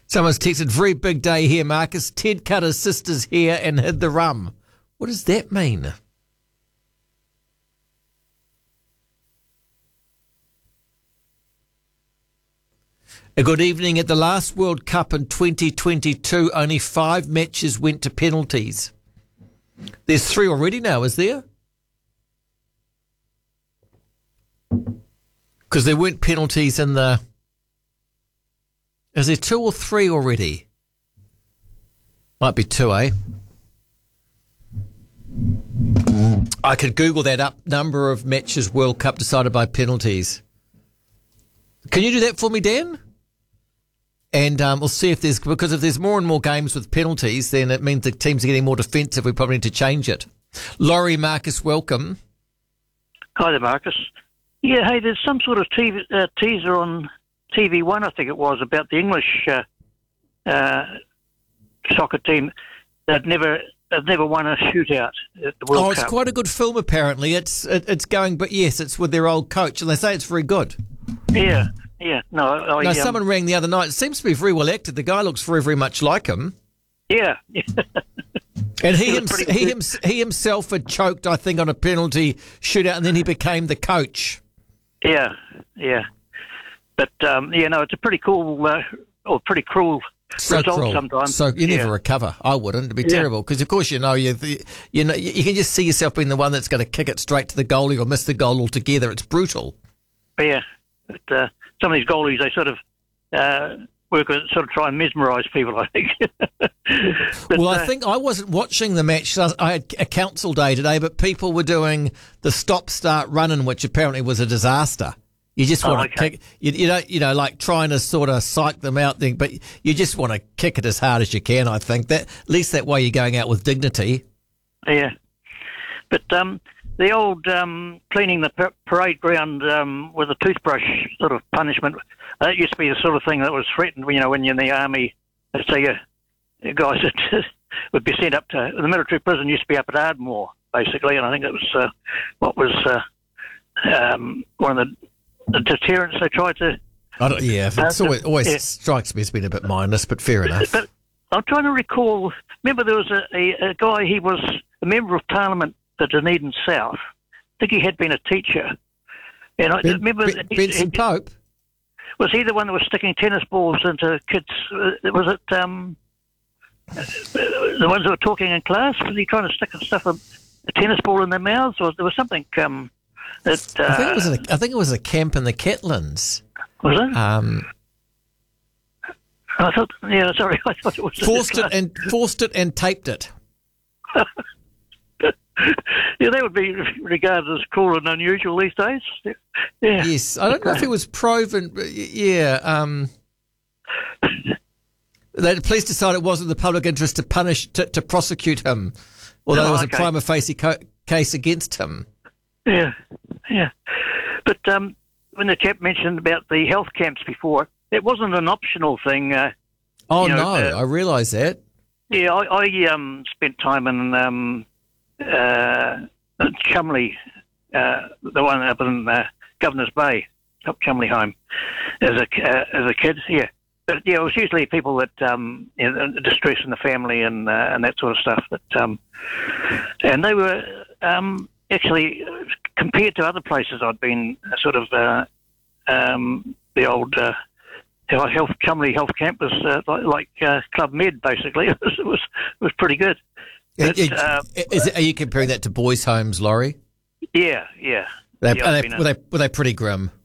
Someone's texted, very big day here, Marcus. Ted cut his sister's hair and hid the rum. What does that mean? A good evening. At the last World Cup in 2022, only 5 matches went to penalties. There's 3 already now, is there? Because there weren't penalties in the... Is there 2 or 3 already? Might be 2, eh? I could Google that up. Number of matches World Cup decided by penalties. Can you do that for me, Dan? And we'll see if there's... Because if there's more and more games with penalties, then it means the teams are getting more defensive. We probably need to change it. Laurie, Marcus, welcome. Hi there, Marcus. Yeah, hey, there's some sort of teaser on TV1, I think it was, about the English soccer team. They've never won a shootout at the World Cup. It's quite a good film, apparently. It's going, but yes, it's with their old coach, and they say it's very good. Yeah. No, someone rang the other night. It seems to be very well acted. The guy looks very, very much like him. Yeah. And he himself had choked, I think, on a penalty shootout, and then he became the coach. Yeah. But, it's a pretty cool or pretty cruel result sometimes. So you never recover. I wouldn't. It'd be terrible because, of course, you can just see yourself being the one that's going to kick it straight to the goalie or miss the goal altogether. It's brutal. Yeah. But some of these goalies, they sort of work at sort of try and mesmerise people, I think. Well, I think I wasn't watching the match. I had a council day today, but people were doing the stop-start running, which apparently was a disaster. You just want to kick, you don't like trying to sort of psych them out, but you just want to kick it as hard as you can. I think that at least that way you're going out with dignity. Yeah, but the old cleaning the parade ground with a toothbrush sort of punishment, that used to be the sort of thing that was threatened. When you're in the army, let's say guys that would be sent up to the military prison used to be up at Ardmore, basically, and I think that was what was one of the deterrents they tried to... It always strikes me as being a bit mindless, but fair enough. But I'm trying to recall, remember there was a guy, he was a member of Parliament for Dunedin South. I think he had been a teacher. And I remember... Benson Pope? Was he the one that was sticking tennis balls into kids? Was it the ones that were talking in class? Was he trying to stick a tennis ball in their mouths? Or there was something... I think it was a camp in the Catlins. Was it? I thought. Yeah, sorry. I thought it was forced it and taped it. Yeah, that would be regarded as cruel and unusual these days. Yeah. Yes, I don't know if it was proven. Yeah. The police decided it wasn't in the public interest to to prosecute him, although there was a prima facie case against him. Yeah. But when the chap mentioned about the health camps before, it wasn't an optional thing. I realise that. Yeah, I spent time in Chumley, the one up in Governor's Bay, up Chumley Home, as a kid. Yeah, but it was usually people that distress in the family and that sort of stuff. But and they were actually, compared to other places I'd been, sort of the old Chumley Health Camp was like Club Med, basically. It was pretty good. But, are you comparing that to boys' homes, Laurie? Yeah. Were they pretty grim?